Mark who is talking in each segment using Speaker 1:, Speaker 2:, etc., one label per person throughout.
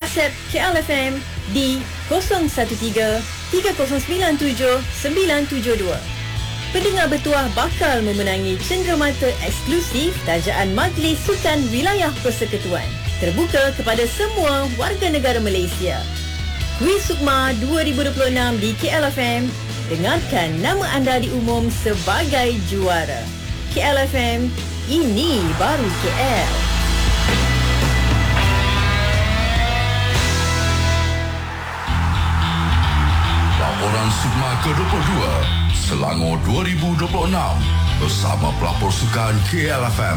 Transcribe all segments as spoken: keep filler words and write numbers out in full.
Speaker 1: WhatsApp K L F M di kosong satu tiga tiga kosong sembilan tujuh sembilan tujuh dua. Pendengar bertuah bakal memenangi cenderamata eksklusif tajaan Majlis Sukan Wilayah Persekutuan, terbuka kepada semua warga negara Malaysia. Kuis Sukma dua ribu dua puluh enam di K L F M. Dengarkan nama anda diumum sebagai juara. K L F M, ini baru K L.
Speaker 2: Laporan Sukma ke dua puluh dua Selangor dua ribu dua puluh enam bersama pelapor sukan K L F M.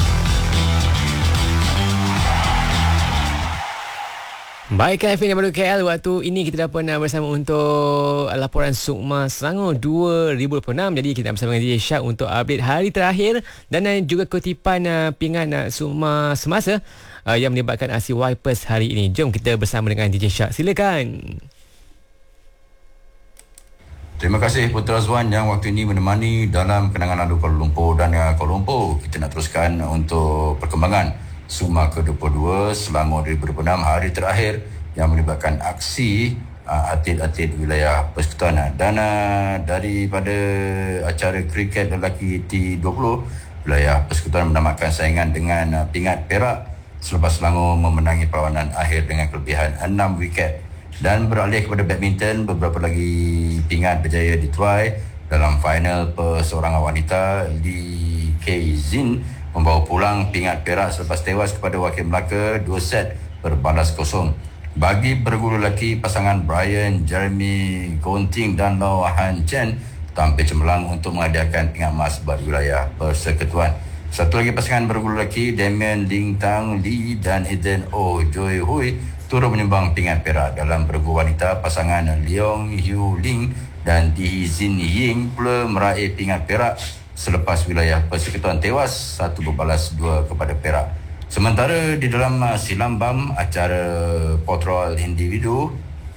Speaker 3: Baik, K F M yang baru K L. Waktu ini kita dapat bersama untuk laporan Sukma Selangor dua ribu dua puluh enam. Jadi kita bersama dengan D J Syak untuk update hari terakhir dan juga kutipan uh, pingat uh, Sukma semasa uh, yang melibatkan aksi Wipers hari ini. Jom kita bersama dengan D J Syak. Silakan.
Speaker 4: Terima kasih Putra Azwan yang waktu ini menemani dalam kenangan lalu Kuala Lumpur dan Kuala Lumpur. Kita nak teruskan untuk perkembangan Sukma ke dua puluh dua Selangor dua ribu dua puluh enam, hari terakhir yang melibatkan aksi uh, atlet-atlet wilayah persekutuan. Dan uh, daripada acara kriket lelaki T dua puluh, wilayah persekutuan menamatkan saingan dengan uh, pingat perak selepas Selangor memenangi perlawanan akhir dengan kelebihan enam wiket. Dan beralih kepada badminton, beberapa lagi pingat berjaya dituai dalam final perseorangan wanita. Lee Kei Zin membawa pulang pingat perak selepas tewas kepada wakil Melaka dua set berbalas kosong. Bagi berguru lelaki, pasangan Brian Jeremy Gonting dan Lau Han Chen tampil cemerlang untuk menghadiahkan pingat emas buat wilayah persekutuan. Satu lagi pasangan berguru lelaki, Damien Ling Tang Lee dan Eden Oh Joy Hui turut menyumbang pingat perak. Dalam bergu wanita, pasangan Leong Hu Ling dan Di Zin Ying pula meraih pingat perak selepas wilayah persekutuan tewas satu berbalas dua kepada perak. Sementara di dalam silam bam, acara patrol individu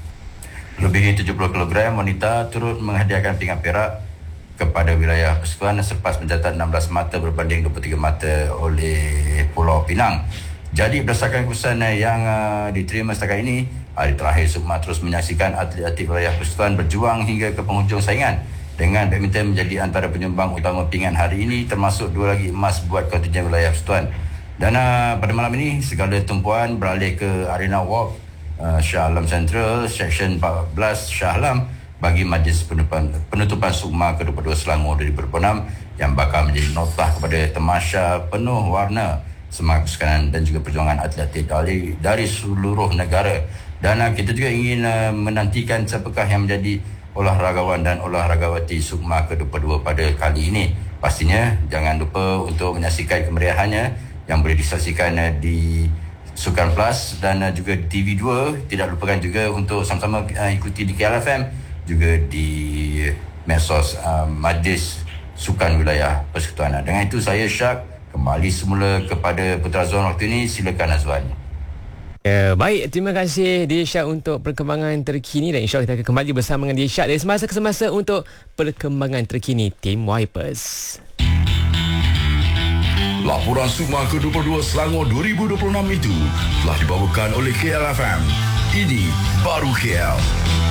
Speaker 4: lebih tujuh puluh kilogram wanita turut menghadiahkan pingat perak kepada wilayah persekutuan selepas mencatat enam belas mata berbanding dua puluh tiga mata oleh Pulau Pinang. Jadi berdasarkan keputusan yang uh, diterima setakat ini, hari terakhir Sukma terus menyaksikan atlet-atlet wilayah persekutuan berjuang hingga ke penghujung saingan, dengan badminton menjadi antara penyumbang utama pingat hari ini, termasuk dua lagi emas buat kontingen wilayah persekutuan. Dan uh, pada malam ini segala tumpuan beralih ke Arena Walk uh, Shah Alam Central Seksyen empat belas Shah Alam bagi majlis penutupan, penutupan Sukma ke dua puluh dua Selangor dua ribu dua puluh enam yang bakal menjadi notah kepada tamasya penuh warna semangat persekanan dan juga perjuangan atlet-atlet dari, dari seluruh negara. Dan uh, kita juga ingin uh, menantikan siapakah yang menjadi olahragawan dan olahragawati Sukma ke dua puluh dua pada kali ini. Pastinya jangan lupa untuk menyaksikan kemeriahannya yang boleh disaksikan uh, di Sukan Plus dan uh, juga di T V dua. Tidak lupakan juga untuk sama-sama uh, ikuti di K L F M, juga di medsos uh, Majlis Sukan Wilayah Persekutuan. Dengan itu saya Syak kembali semula kepada Putra Azwan waktu ini. Silakan Azwan.
Speaker 3: Ya, baik, terima kasih D J Syak untuk perkembangan terkini, dan insyaAllah kita akan kembali bersama dengan D J Syak dari semasa ke semasa untuk perkembangan terkini Tim Wipers.
Speaker 2: Laporan Sukma ke dua puluh dua Selangor dua ribu dua puluh enam itu telah dibawakan oleh K L F M. Ini baru K L.